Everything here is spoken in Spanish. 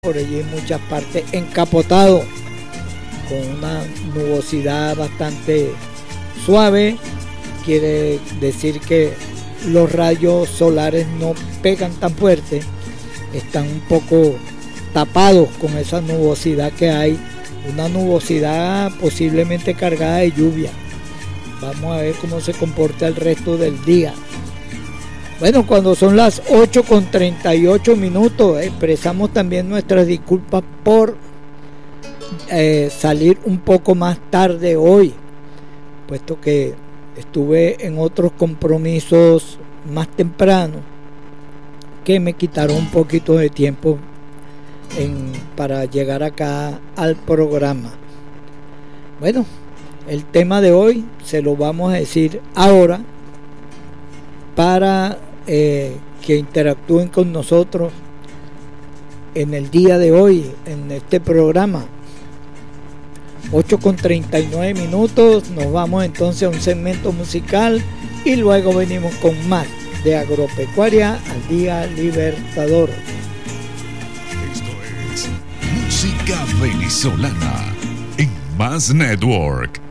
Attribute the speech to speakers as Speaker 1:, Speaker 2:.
Speaker 1: por allí en muchas partes encapotado con una nubosidad bastante suave. Quiere decir que los rayos solares no pegan tan fuerte, están un poco tapados con esa nubosidad que hay, una nubosidad posiblemente cargada de lluvia. Vamos a ver cómo se comporta el resto del día. Bueno, cuando son las 8:38, expresamos también nuestras disculpas por salir un poco más tarde hoy, puesto que estuve en otros compromisos más temprano que me quitaron un poquito de tiempo para llegar acá al programa. Bueno, el tema de hoy se lo vamos a decir ahora para que interactúen con nosotros en el día de hoy en este programa. 8:39, nos vamos entonces a un segmento musical y luego venimos con más de Agropecuaria al Día Libertador.
Speaker 2: Esto es Música Venezolana en Más Network.